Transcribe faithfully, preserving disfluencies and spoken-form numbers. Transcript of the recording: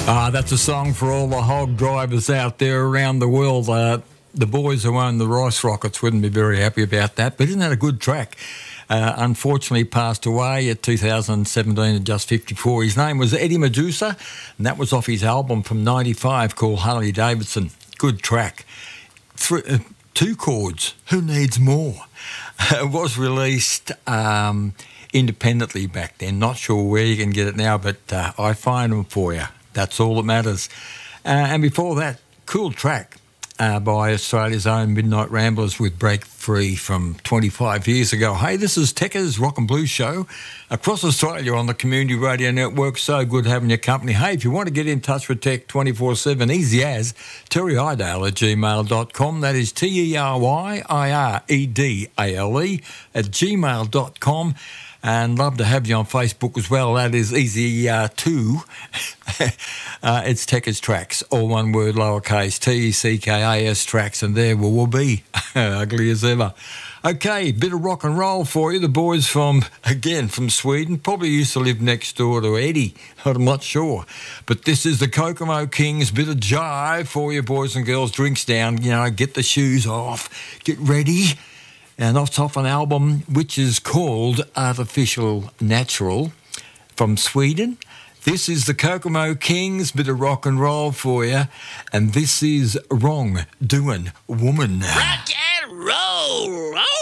Ah, that's a song for all the hog drivers out there around the world. Uh, the boys who own the Rice Rockets wouldn't be very happy about that, but isn't that a good track? Uh, unfortunately passed away at two thousand seventeen at just fifty-four. His name was Eddie Medusa, and that was off his album from ninety-five called Harley Davidson. Good track. Three, uh, two chords. Who needs more? It was released um, independently back then. Not sure where you can get it now, but uh, I find them for you. That's all that matters. Uh, and before that, cool track uh, by Australia's own Midnight Ramblers with Break Free from twenty-five years ago. Hey, this is Tekka's Rock and Blues Show across Australia on the Community Radio Network. So good having your company. Hey, if you want to get in touch with Tech twenty-four seven, easy as Terry Idale at gmail dot com. That is T E R Y I R E D A L E at gmail dot com. And love to have you on Facebook as well. That is easy uh, too. uh, it's Tekka's Tracks, all one word, lowercase, T E C K A S Tracks, and there we will be, ugly as ever. Okay, bit of rock and roll for you. The boys from, again, from Sweden, probably used to live next door to Eddie. I'm not sure. But this is the Kokomo Kings, bit of jive for you, boys and girls. Drinks down, you know, get the shoes off, get ready. And that's off an album which is called Artificial Natural from Sweden. This is the Kokomo Kings, bit of rock and roll for you. And this is Wrong Doing Woman. Rock and roll! roll.